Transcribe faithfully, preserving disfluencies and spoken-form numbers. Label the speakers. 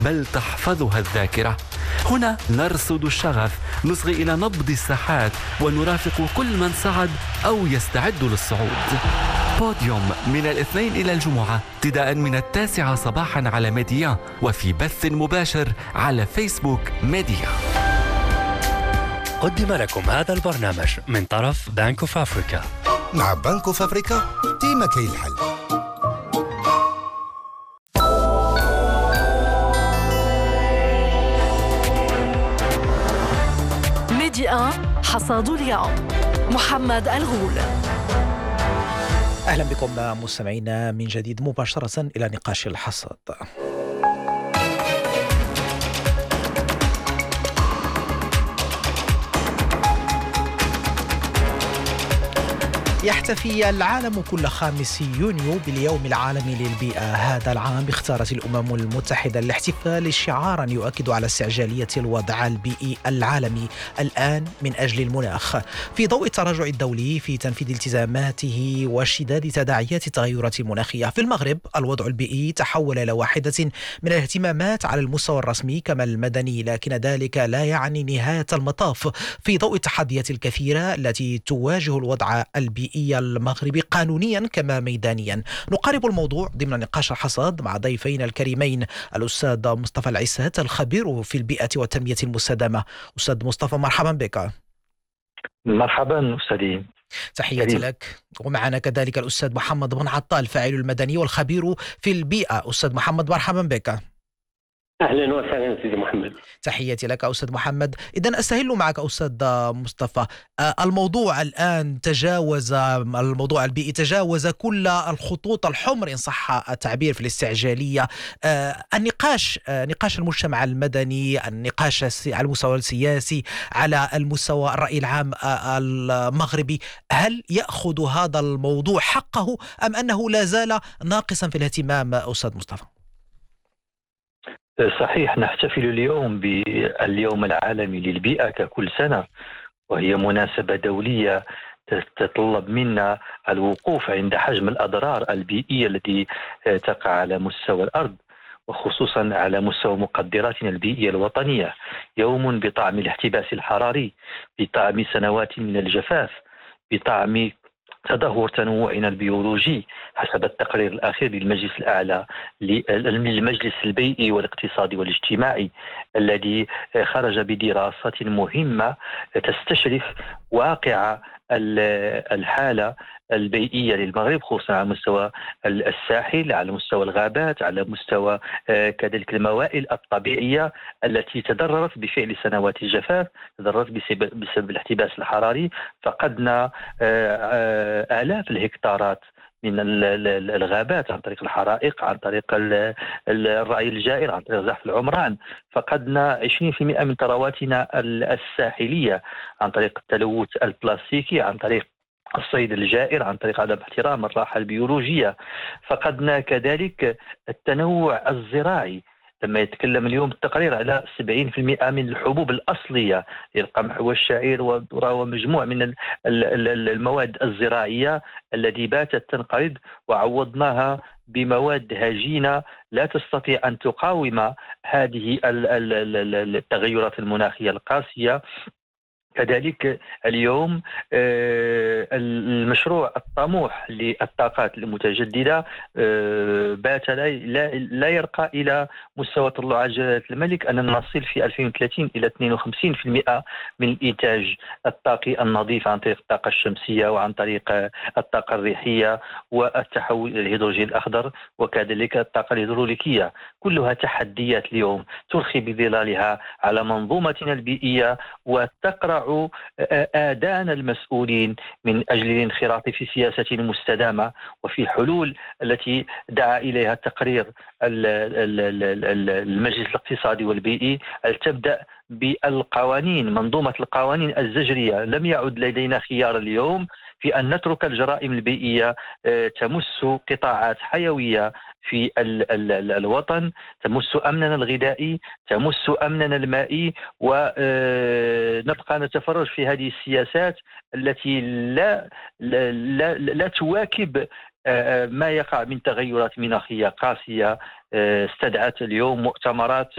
Speaker 1: بل تحفظها الذاكرة. هنا نرصد الشغف، نصغي إلى نبض الساحات ونرافق كل من صعد أو يستعد للصعود. بوديوم من الاثنين إلى الجمعة ابتداء من التاسعة صباحا على ميديا، وفي بث مباشر على فيسبوك ميديا.
Speaker 2: قدم لكم هذا البرنامج من طرف بنك اوف افريكا.
Speaker 3: مع بنك اوف افريكا ديما كاين الحل.
Speaker 4: ميديا حصاد اليوم، محمد الغول.
Speaker 5: أهلا بكم مستمعينا من جديد مباشرة إلى نقاش الحصاد. يحتفي العالم كل خامس يونيو باليوم العالمي للبيئة. هذا العام اختارت الأمم المتحدة الاحتفال شعارا يؤكد على استعجالية الوضع البيئي العالمي الآن من أجل المناخ، في ضوء التراجع الدولي في تنفيذ التزاماته واشتداد تداعيات التغيرات المناخية. في المغرب الوضع البيئي تحول إلى واحدة من الاهتمامات على المستوى الرسمي كما المدني، لكن ذلك لا يعني نهاية المطاف في ضوء التحديات الكثيرة التي تواجه الوضع البيئي المغربي قانونيا كما ميدانيا. نقارب الموضوع ضمن نقاش الحصاد مع ضيفين الكريمين الأستاذ مصطفى العسات الخبير في البيئة والتنمية المستدامة. أستاذ مصطفى مرحبا بك.
Speaker 6: مرحبا أستاذي،
Speaker 5: تحياتي لك. ومعنا كذلك الأستاذ محمد بن عطال فاعل المدني والخبير في البيئة. أستاذ محمد مرحبا بك.
Speaker 7: أهلا وسهلا سيدي محمد.
Speaker 5: تحياتي لك أستاذ محمد. إذن أستهل معك أستاذ مصطفى. الموضوع الآن تجاوز الموضوع البيئي تجاوز كل الخطوط الحمر إن صح التعبير في الاستعجالية. النقاش نقاش المجتمع المدني، النقاش على المستوى السياسي، على المستوى الرأي العام المغربي، هل يأخذ هذا الموضوع حقه أم أنه لا زال ناقصا في الاهتمام أستاذ مصطفى؟
Speaker 6: صحيح، نحتفل اليوم باليوم العالمي للبيئة ككل سنة، وهي مناسبة دولية تتطلب منا الوقوف عند حجم الأضرار البيئية التي تقع على مستوى الأرض، وخصوصا على مستوى مقدراتنا البيئية الوطنية. يوم بطعم الاحتباس الحراري، بطعم سنوات من الجفاف، بطعم تدهور تنوعنا البيولوجي حسب التقرير الأخير للمجلس الأعلى للمجلس البيئي والاقتصادي والاجتماعي، الذي خرج بدراسة مهمة تستشرف واقع الحالة البيئية للمغرب، خصوصا على مستوى الساحل، على مستوى الغابات، على مستوى كذلك الموائل الطبيعية التي تضررت بفعل سنوات الجفاف، تضررت بسبب الاحتباس الحراري. فقدنا آلاف الهكتارات من الغابات عن طريق الحرائق، عن طريق الرعي الجائر، عن طريق زحف العمران. فقدنا عشرين بالمئة من ثرواتنا الساحلية عن طريق التلوث البلاستيكي، عن طريق الصيد الجائر، عن طريق عدم احترام الراحة البيولوجية. فقدنا كذلك التنوع الزراعي. لما يتكلم اليوم التقرير على سبعين بالمئة من الحبوب الأصلية للقمح والشعير والذرة ومجموع من المواد الزراعية التي باتت تنقرض، وعوضناها بمواد هجينة لا تستطيع أن تقاوم هذه التغيرات المناخية القاسية. كذلك اليوم المشروع الطموح للطاقات المتجددة بات لا يرقى إلى مستوى طلوع جلالة الملك، أننا نصل في ألفين وثلاثين إلى اثنين وخمسين بالمئة من الإنتاج الطاقي النظيف عن طريق الطاقة الشمسية وعن طريق الطاقة الريحية والتحول إلى الهيدروجين الأخضر وكذلك الطاقة الهيدروليكية. كلها تحديات اليوم ترخي بظلالها على منظومتنا البيئية وتقرأ آذان المسؤولين من أجل الانخراط في سياسة مستدامة وفي الحلول التي دعا إليها تقرير المجلس الاقتصادي والبيئي، أن تبدأ بالقوانين، منظومة القوانين الزجرية. لم يعد لدينا خيار اليوم في أن نترك الجرائم البيئية تمس قطاعات حيوية في ال ال ال الوطن، تمس أمننا الغذائي، تمس أمننا المائي، ونبقى نتفرج في هذه السياسات التي لا لا, لا, لا تواكب ما يقع من تغيرات مناخية قاسية. استدعت اليوم مؤتمرات